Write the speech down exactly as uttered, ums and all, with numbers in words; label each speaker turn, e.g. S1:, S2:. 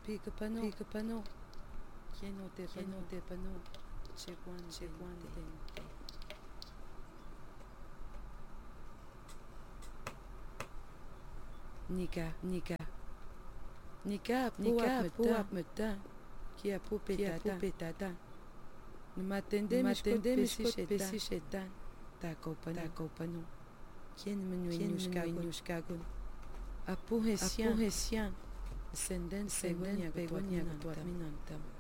S1: pique pano, pique pano. Quien no te pano, te pano. Che guan, che guan, Nika, Nika. Nika, Nika, puap meta. Qui a poupé tata. Ne m'attendez, m'attendez, mais si shetan. Ta kopano, ta kopano. Quien me nuinushkagun. Apu hesian, senden segunya begonya tuarminantam.